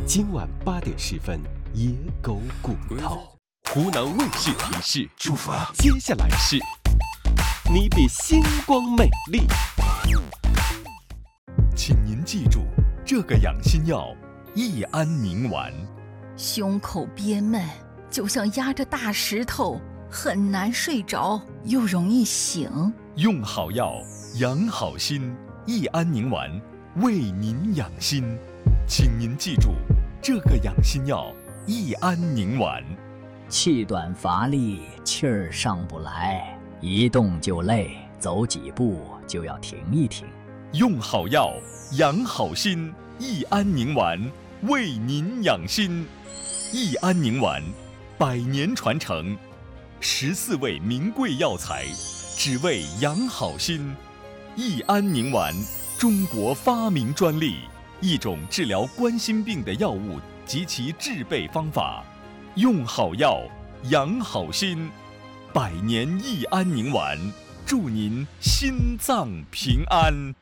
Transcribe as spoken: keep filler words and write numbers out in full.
今晚八点十分，野狗骨头。湖南卫视提示： 出发。 接下来是你比星光美丽。 请您记住这个养心药：益安宁丸。 胸口憋闷，就像压着大石头，很难睡着，又容易醒。 用好药，养好心。益安宁丸为您养心，请您记住这个养心药：益安宁丸。 气短乏力，气儿上不来，一动就累，走几步就要停一停。 用好药，养好心。益安宁丸为您养心。益安宁丸，百年传承，十四味名贵药材，只为养好心。益安宁丸，中国发明专利，一种治疗冠心病的药物及其制备方法。用好药，养好心。百年益安宁丸，祝您心脏平安。